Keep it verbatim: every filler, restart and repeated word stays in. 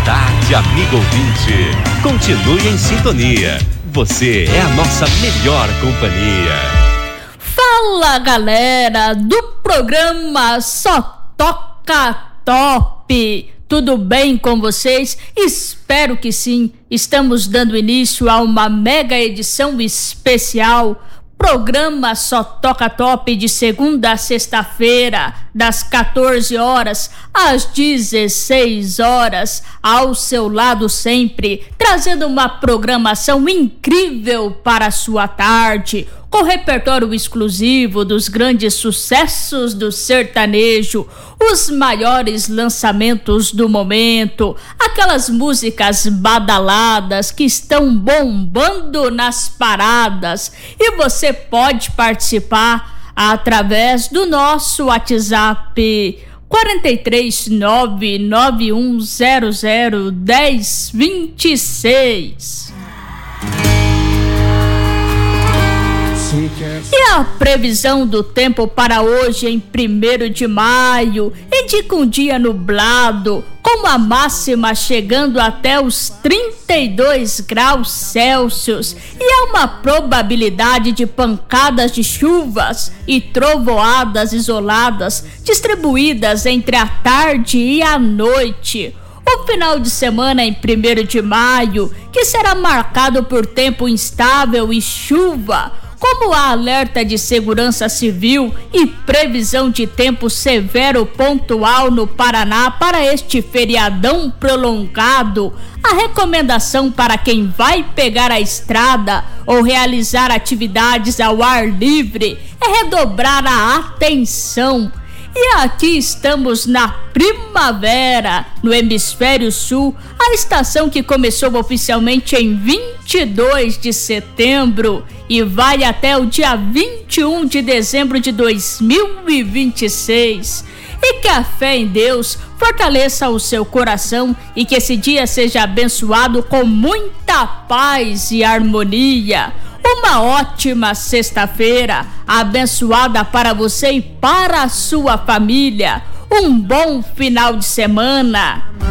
tarde, amigo ouvinte. Continue em sintonia. Você é a nossa melhor companhia. Fala, galera do programa Só Toca Top. Tudo bem com vocês? Espero que sim. Estamos dando início a uma mega edição especial. Programa Só Toca Top de segunda a sexta-feira, das quatorze horas às dezesseis horas, ao seu lado sempre, trazendo uma programação incrível para a sua tarde, com repertório exclusivo dos grandes sucessos do sertanejo, os maiores lançamentos do momento, aquelas músicas badaladas que estão bombando nas paradas. E você pode participar através do nosso WhatsApp quatro três nove nove um zero zero um zero dois seis. E a previsão do tempo para hoje, em primeiro de maio, indica um dia nublado, com a máxima chegando até os trinta e dois graus Celsius, e há uma probabilidade de pancadas de chuvas e trovoadas isoladas distribuídas entre a tarde e a noite. O final de semana em primeiro de maio, que será marcado por tempo instável e chuva, como há alerta de segurança civil e previsão de tempo severo pontual no Paraná para este feriadão prolongado, a recomendação para quem vai pegar a estrada ou realizar atividades ao ar livre é redobrar a atenção. E aqui estamos na primavera, no hemisfério sul, a estação que começou oficialmente em vinte e dois de setembro e vai até o dia vinte e um de dezembro de dois mil e vinte e seis. E que a fé em Deus fortaleça o seu coração e que esse dia seja abençoado com muita paz e harmonia. Uma ótima sexta-feira, abençoada para você e para a sua família. Um bom final de semana.